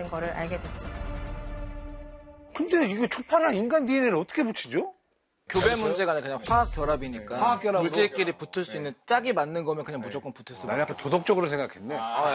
있다는 거를 알게 됐죠. 근데 이게 초파랑 인간 DNA를 어떻게 붙이죠? 교배 문제가 아니라 그냥 화학 결합이니까 화학 결합으로? 물질끼리 붙을 수 있는 짝이 맞는 거면 그냥 무조건 붙을 수가 난 약간 도덕적으로 생각했네.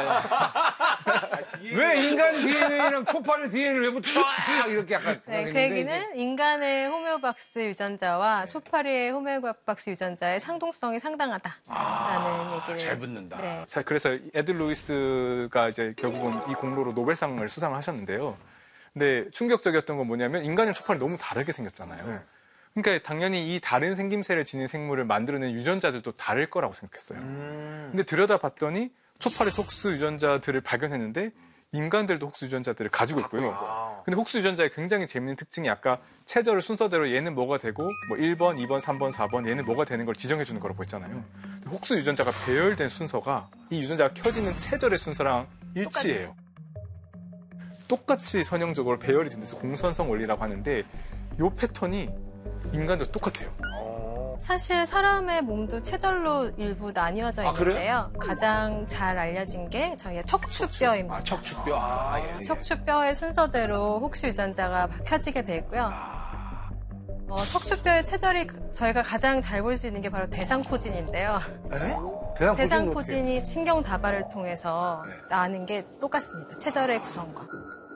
예. 왜 인간 DNA랑 초파의 DNA를 왜 붙여? 이렇게 약간. 네, 그 얘기는 인간의 호메오박스 유전자와 초파리의 호메오박스 유전자의 상동성이 상당하다라는 얘기를. 잘 붙는다. 네. 자, 그래서 에드 루이스가 이제 결국은 이 공로로 노벨상을 수상을 하셨는데요. 근데 충격적이었던 건 뭐냐면 인간이랑 초파리 너무 다르게 생겼잖아요. 그러니까 당연히 이 다른 생김새를 지닌 생물을 만들어낸 유전자들도 다를 거라고 생각했어요. 근데 들여다봤더니 초파리 혹수 유전자들을 발견했는데 인간들도 혹수 유전자들을 가지고 있고요. 근데 혹수 유전자의 굉장히 재밌는 특징이 아까 체저를 순서대로 얘는 뭐가 되고 뭐 1번, 2번, 3번, 4번 얘는 뭐가 되는 걸 지정해 주는 거라고 했잖아요. 근데 혹수 유전자가 배열된 순서가 이 유전자가 켜지는 체절의 순서랑 일치해요. 똑같이 선형적으로 배열이 된 데서 공선성 원리라고 하는데 이 패턴이 인간도 똑같아요. 사실 사람의 몸도 체절로 일부 나뉘어져 있는데요. 그래? 가장 잘 알려진 게 저희의 척추뼈입니다. 척추뼈. 척추뼈의 순서대로 혹수 유전자가 켜지게 돼 있고요. 척추뼈의 체절이 저희가 가장 잘 볼 수 있는 게 바로 대상포진인데요. 대상포진이 신경 다발을 통해서 나는 게 똑같습니다. 체절의 구성과.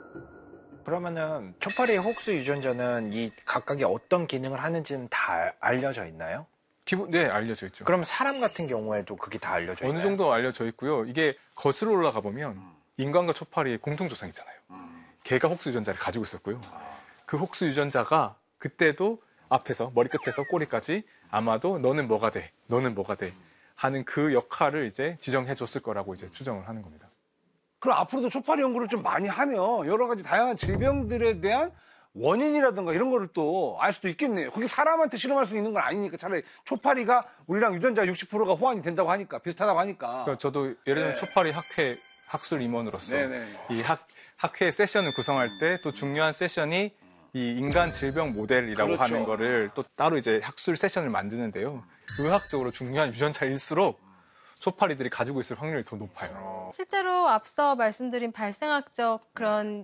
그러면은 초파리의 혹수 유전자는 이 각각이 어떤 기능을 하는지는 다 알려져 있나요? 네, 알려져 있죠. 그럼 사람 같은 경우에도 그게 다 알려져 있나요? 어느 정도 알려져 있고요. 이게 거슬러 올라가 보면 인간과 초파리의 공통조상이잖아요. 개가 혹수 유전자를 가지고 있었고요. 그 혹수 유전자가 그때도 앞에서 머리끝에서 꼬리까지 아마도 너는 뭐가 돼, 너는 뭐가 돼 하는 그 역할을 이제 지정해 줬을 거라고 이제 추정을 하는 겁니다. 그럼 앞으로도 초파리 연구를 좀 많이 하면 여러 가지 다양한 질병들에 대한 원인이라든가 이런 거를 또 알 수도 있겠네요. 그게 사람한테 실험할 수 있는 건 아니니까 차라리 초파리가 우리랑 유전자 60%가 호환이 된다고 하니까 비슷하다고 하니까. 그러니까 저도 예를 들면 초파리 학회 학술 임원으로서 이 학회 세션을 구성할 때 또 중요한 세션이 이 인간 질병 모델이라고 하는 거를 또 따로 이제 학술 세션을 만드는데요. 의학적으로 중요한 유전자일수록 초파리들이 가지고 있을 확률이 더 높아요. 실제로 앞서 말씀드린 발생학적 그런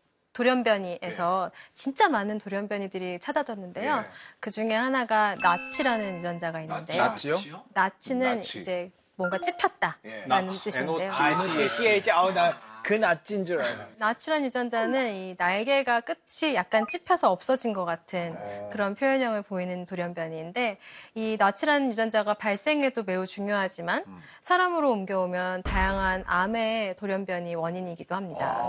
돌연변이에서 진짜 많은 돌연변이들이 찾아졌는데요. 그 중에 하나가 나치라는 유전자가 있는데요. 나치요? 나치는 나치. 이제 뭔가 찝혔다라는 뜻인데요. NOTCH, 나 그 낫진 줄 알아요. 나치라는 유전자는 이 날개가 끝이 약간 찝혀서 없어진 것 같은 그런 표현형을 보이는 돌연변이인데 이 나치라는 유전자가 발생에도 매우 중요하지만 사람으로 옮겨오면 다양한 암의 돌연변이 원인이기도 합니다.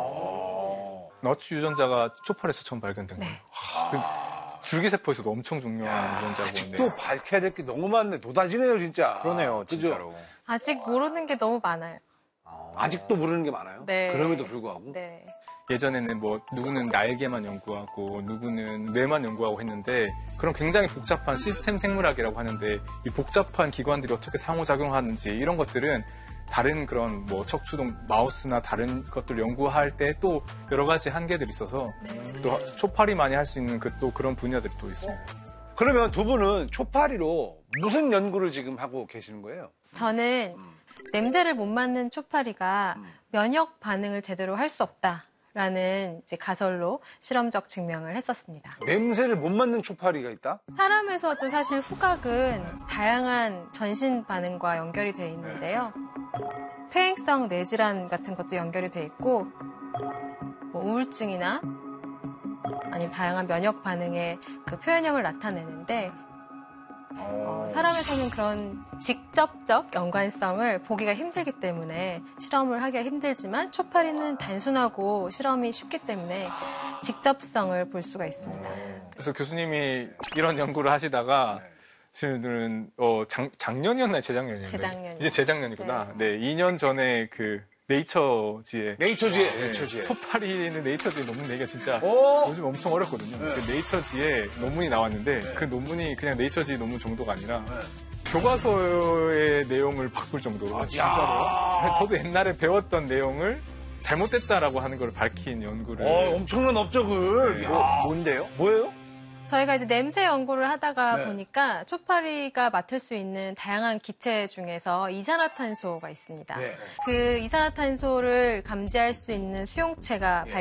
너치 유전자가 초파리에서 처음 발견된 거예요. 줄기세포에서도 엄청 중요한 유전자고. 또 밝혀야 될 게 너무 많네. 노다지네요, 진짜. 그러네요, 그죠? 진짜로. 아직 모르는 게 너무 많아요. 아직도 모르는 게 많아요. 네. 그럼에도 불구하고. 네. 예전에는 뭐 누구는 날개만 연구하고 누구는 뇌만 연구하고 했는데 그런 굉장히 복잡한 시스템 생물학이라고 하는데 이 복잡한 기관들이 어떻게 상호작용하는지 이런 것들은 다른 그런 뭐 척추동 마우스나 다른 것들 연구할 때 또 여러 가지 한계들이 있어서 또 초파리만이 할 수 있는 또 그런 분야들이 또 있습니다. 그러면 두 분은 초파리로 무슨 연구를 지금 하고 계시는 거예요? 저는 냄새를 못 맡는 초파리가 면역 반응을 제대로 할 수 없다라는 이제 가설로 실험적 증명을 했었습니다. 냄새를 못 맡는 초파리가 있다? 사람에서도 사실 후각은 다양한 전신 반응과 연결이 되어 있는데요. 퇴행성 뇌질환 같은 것도 연결이 되어 있고 뭐 우울증이나 아니면 다양한 면역 반응의 그 표현형을 나타내는데 사람에서는 그런 직접적 연관성을 보기가 힘들기 때문에 실험을 하기가 힘들지만 초파리는 단순하고 실험이 쉽기 때문에 직접성을 볼 수가 있습니다. 그래서 교수님이 이런 연구를 하시다가 저는 작년이었나요? 재작년이었나요? 재작년이요. 이제 재작년이구나. 네, 2년 전에 그 네이처지에 초파리는 네이처지에 논문 내기가 진짜 요즘 엄청 어렵거든요. 그 네이처지에 논문이 나왔는데 그 논문이 그냥 네이처지 논문 정도가 아니라 교과서의 내용을 바꿀 정도로. 아, 진짜로요? 저도 옛날에 배웠던 내용을 잘못됐다라고 하는 걸 밝힌 연구를. 엄청난 업적을. 뭔데요? 뭐예요? 저희가 이제 냄새 연구를 하다가 보니까 초파리가 맡을 수 있는 다양한 기체 중에서 이산화탄소가 있습니다. 그 이산화탄소를 감지할 수 있는 수용체가